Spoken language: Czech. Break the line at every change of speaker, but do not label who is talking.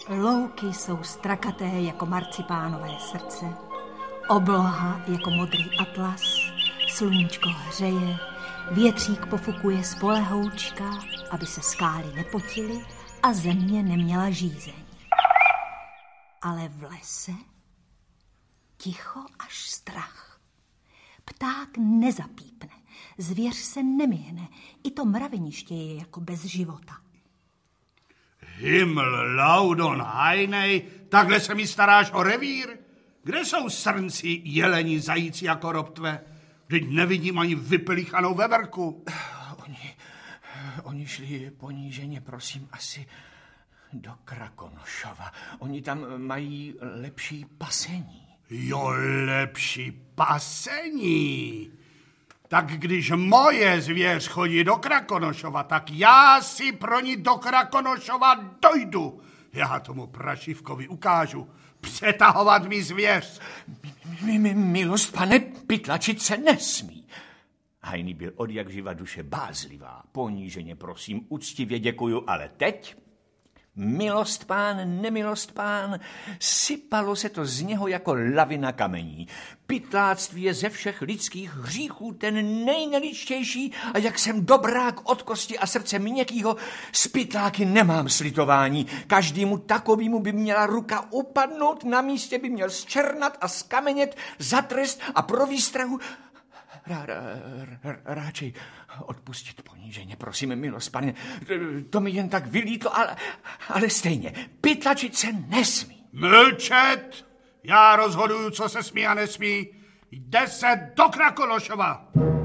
Louky jsou strakaté jako marcipánové srdce, obloha jako modrý atlas, sluníčko hřeje, větřík pofukuje z pole houčka, aby se skály nepotily a země neměla žízeň. Ale v lese ticho až strach. Pták nezapípne, zvěř se nemihne, i to mraveniště je jako bez života.
Himmel, laudon, hajnej, takhle se mi staráš o revír? Kde jsou srnci, jeleni, zajíci a korobtve? Vždyť nevidím ani vypelichanou veverku.
Oni šli poníženě, prosím, asi do Krakonošova. Oni tam mají lepší pasení.
Jo, lepší pasení. Tak když moje zvěř chodí do Krakonošova, tak já si pro ní do Krakonošova dojdu. Já tomu prašivkovi ukážu. Přetahovat mi zvěř.
Milost, pane, pytlačit se nesmí. Hajný byl odjakživa duše bázlivá. Poníženě, prosím, úctivě děkuju, ale teď... Milost pán, nemilost pán, sypalo se to z něho jako lavina kamení. Pytláctví je ze všech lidských hříchů ten nejneličtější a jak jsem dobrák od kosti a srdce měkkýho, z pytláky nemám slitování. Každému takovýmu by měla ruka upadnout, na místě by měl zčernat a skamenět za trest a pro výstrahu. Radšej odpustit poníženě, prosím, milost, pane, to mi jen tak vylítlo, ale stejně, pytlačit se nesmí.
Mlčet! Já rozhoduju, co se smí a nesmí. Jde se do Krakonošova.